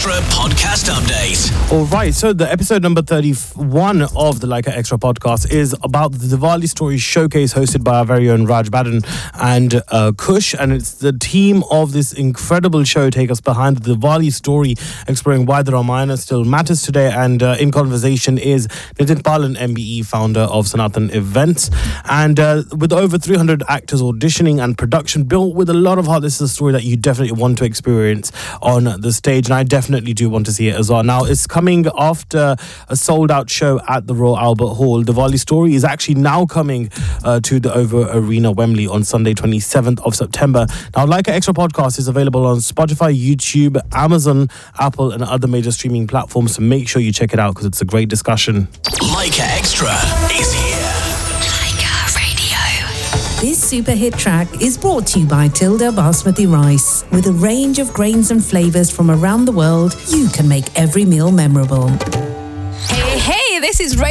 Extra podcast update. All right, so the episode number 31 of the Leica Extra podcast is about the Diwali Story Showcase hosted by our very own Raj Baden and Kush. And it's the team of this incredible show take us behind the Diwali story, exploring why the Ramayana still matters today. And in conversation is Nitin Palan, MBE, founder of Sanatan Events. And with over 300 actors auditioning and production built with a lot of heart, this is a story that you definitely want to experience on the stage. And I definitely do want to see it as well. Now, it's coming after a sold-out show at the Royal Albert Hall. Diwali Story is actually now coming to the OVO Arena, Wembley, on Sunday, 27th of September. Now, Leica Extra Podcast is available on Spotify, YouTube, Amazon, Apple, and other major streaming platforms. So make sure you check it out because it's a great discussion. Leica Extra is here. Leica Radio. This super hit track is brought to you by Tilda Basmati Rice. With a range of grains and flavors from around the world, you can make every meal memorable. Hey, this is Radio